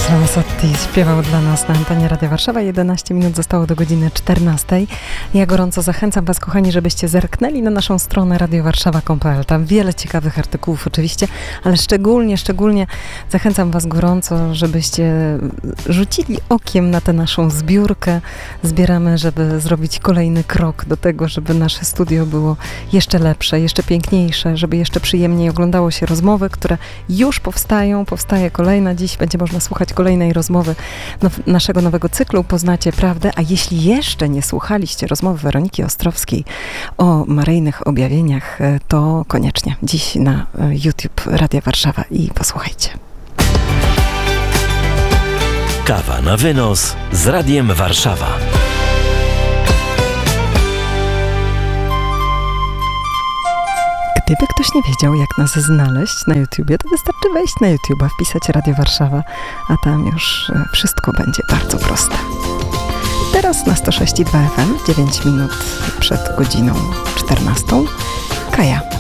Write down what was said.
Ramazzotti śpiewał dla nas na antenie Radia Warszawa. 11 minut zostało do godziny 14. Ja gorąco zachęcam Was, kochani, żebyście zerknęli na naszą stronę radiowarszawa.pl. Tam wiele ciekawych artykułów oczywiście, ale szczególnie zachęcam Was gorąco, żebyście rzucili okiem na tę naszą zbiórkę. Zbieramy, żeby zrobić kolejny krok do tego, żeby nasze studio było jeszcze lepsze, jeszcze piękniejsze, żeby jeszcze przyjemniej oglądało się rozmowy, które już powstają. Powstaje kolejna. Dziś będzie można słuchać kolejnej rozmowy naszego nowego cyklu Poznacie Prawdę. A jeśli jeszcze nie słuchaliście rozmowy Weroniki Ostrowskiej o maryjnych objawieniach, to koniecznie dziś na YouTube Radia Warszawa i posłuchajcie. Kawa na wynos z Radiem Warszawa. Gdyby ktoś nie wiedział, jak nas znaleźć na YouTubie, to wystarczy wejść na YouTube'a, wpisać Radio Warszawa, a tam już wszystko będzie bardzo proste. Teraz na 106,2 FM, 9 minut przed godziną 14. Kaja.